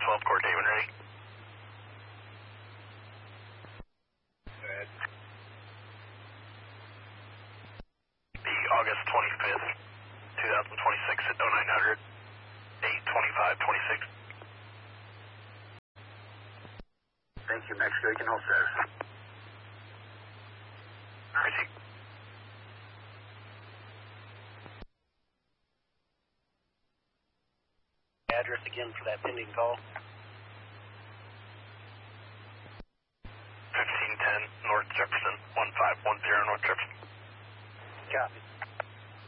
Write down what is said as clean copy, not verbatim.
12 Court David ready. The August 25th, 2026 at 0900, 8:25:26. Thank you, Mexico. You can hold status. Crazy. Address again for that pending call. 1510 North Jefferson, 1510 North Jefferson. Copy.